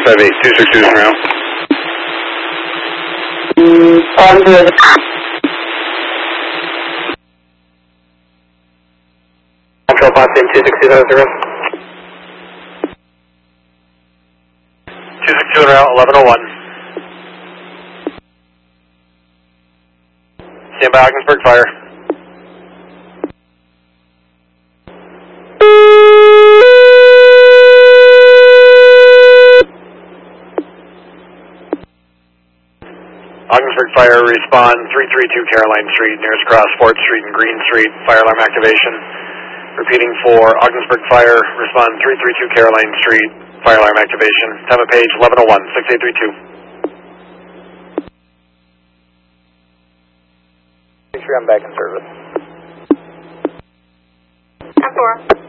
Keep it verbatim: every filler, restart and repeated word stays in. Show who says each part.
Speaker 1: five eight, two six two zero.
Speaker 2: On to the... Control Potsdam two six two zero.
Speaker 1: two six two zero, eleven oh one. Stand by Ogdensburg Fire. Ogdensburg Fire, respond three three two Caroline Street, nearest cross fourth Street and Green Street, fire alarm activation. Repeating for Ogdensburg Fire, respond three three two Caroline Street, fire alarm activation. Time of page eleven oh one, six eight three two.
Speaker 2: Make sure I'm back in service.
Speaker 3: ten four.